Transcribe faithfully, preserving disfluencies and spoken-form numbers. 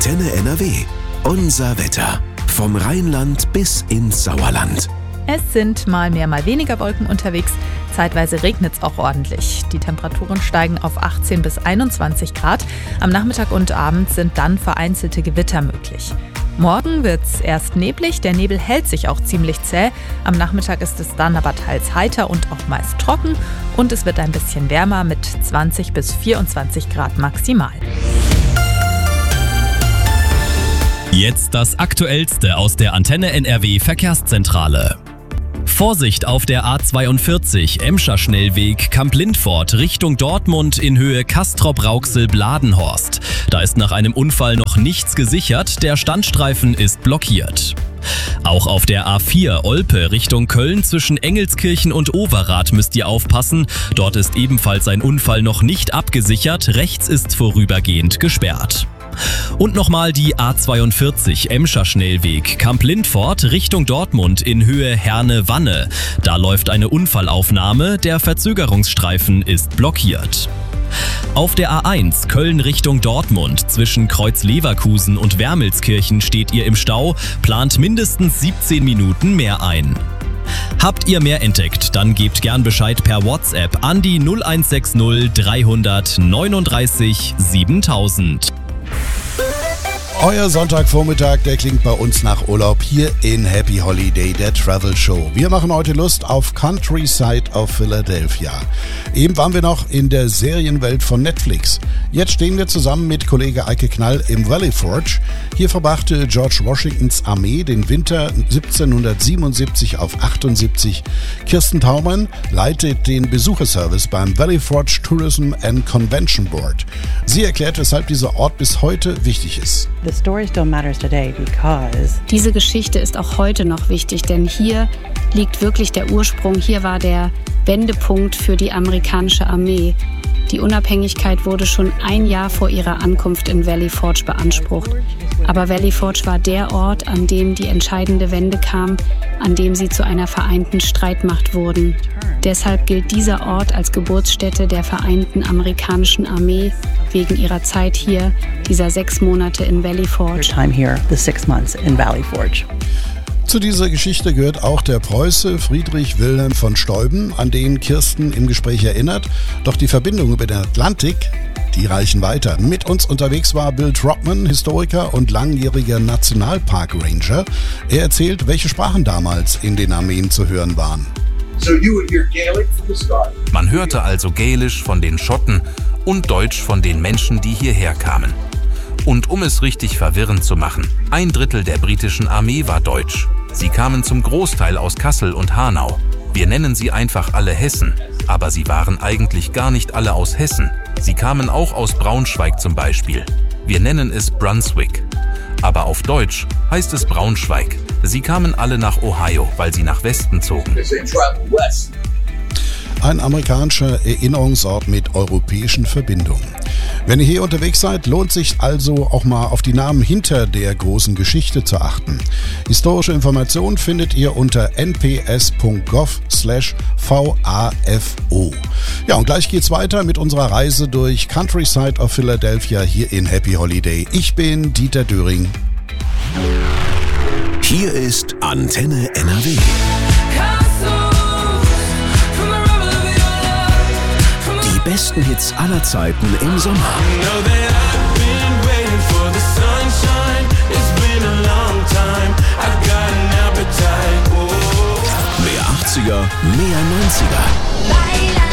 Antenne N R W. Unser Wetter. Vom Rheinland bis ins Sauerland. Es sind mal mehr, mal weniger Wolken unterwegs. Zeitweise regnet es auch ordentlich. Die Temperaturen steigen auf achtzehn bis einundzwanzig Grad. Am Nachmittag und Abend sind dann vereinzelte Gewitter möglich. Morgen wird es erst neblig, der Nebel hält sich auch ziemlich zäh. Am Nachmittag ist es dann aber teils heiter und auch meist trocken. Und es wird ein bisschen wärmer mit zwanzig bis vierundzwanzig Grad maximal. Jetzt das Aktuellste aus der Antenne N R W Verkehrszentrale. Vorsicht auf der A zweiundvierzig, Emscher Schnellweg, Kamp-Lindfort, Richtung Dortmund in Höhe Castrop-Rauxel-Bladenhorst. Da ist nach einem Unfall noch nichts gesichert, der Standstreifen ist blockiert. Auch auf der A vier Olpe Richtung Köln zwischen Engelskirchen und Overath müsst ihr aufpassen. Dort ist ebenfalls ein Unfall noch nicht abgesichert, rechts ist vorübergehend gesperrt. Und nochmal die A zweiundvierzig Emscher Schnellweg, Kamp-Lindfort Richtung Dortmund in Höhe Herne-Wanne. Da läuft eine Unfallaufnahme, der Verzögerungsstreifen ist blockiert. Auf der A eins Köln Richtung Dortmund zwischen Kreuz-Leverkusen und Wermelskirchen steht ihr im Stau, plant mindestens siebzehn Minuten mehr ein. Habt ihr mehr entdeckt, dann gebt gern Bescheid per WhatsApp an die null eins sechs null dreihundert neununddreißig siebentausend. Euer Sonntagvormittag, der klingt bei uns nach Urlaub hier in Happy Holiday, der Travel Show. Wir machen heute Lust auf Countryside of Philadelphia. Eben waren wir noch in der Serienwelt von Netflix. Jetzt stehen wir zusammen mit Kollege Eike Knall im Valley Forge. Hier verbrachte George Washingtons Armee den Winter siebzehnhundertsiebenundsiebzig auf achtundsiebzig. Kirsten Taumann leitet den Besucherservice beim Valley Forge Tourism and Convention Board. Sie erklärt, weshalb dieser Ort bis heute wichtig ist. Diese Geschichte ist auch heute noch wichtig, denn hier liegt wirklich der Ursprung. Hier war der Wendepunkt für die amerikanische Armee. Die Unabhängigkeit wurde schon ein Jahr vor ihrer Ankunft in Valley Forge beansprucht. Aber Valley Forge war der Ort, an dem die entscheidende Wende kam, an dem sie zu einer vereinten Streitmacht wurden. Deshalb gilt dieser Ort als Geburtsstätte der vereinten amerikanischen Armee wegen ihrer Zeit hier, dieser sechs Monate in Valley Forge. Zu dieser Geschichte gehört auch der Preuße Friedrich Wilhelm von Steuben, an den Kirsten im Gespräch erinnert. Doch die Verbindung über den Atlantik, die reichen weiter. Mit uns unterwegs war Bill Trotman, Historiker und langjähriger Nationalpark-Ranger. Er erzählt, welche Sprachen damals in den Armeen zu hören waren. Man hörte also Gälisch von den Schotten und Deutsch von den Menschen, die hierher kamen. Und um es richtig verwirrend zu machen, ein Drittel der britischen Armee war deutsch. Sie kamen zum Großteil aus Kassel und Hanau. Wir nennen sie einfach alle Hessen, aber sie waren eigentlich gar nicht alle aus Hessen. Sie kamen auch aus Braunschweig zum Beispiel. Wir nennen es Brunswick. Aber auf Deutsch heißt es Braunschweig. Sie kamen alle nach Ohio, weil sie nach Westen zogen. Ein amerikanischer Erinnerungsort mit europäischen Verbindungen. Wenn ihr hier unterwegs seid, lohnt sich also auch mal auf die Namen hinter der großen Geschichte zu achten. Historische Informationen findet ihr unter n p s punkt gov slash v a f o. Ja, und gleich geht's weiter mit unserer Reise durch Countryside of Philadelphia hier in Happy Holiday. Ich bin Dieter Döring. Hier ist Antenne N R W. Die besten Hits aller Zeiten im Sommer. Mehr achtziger, mehr neunziger.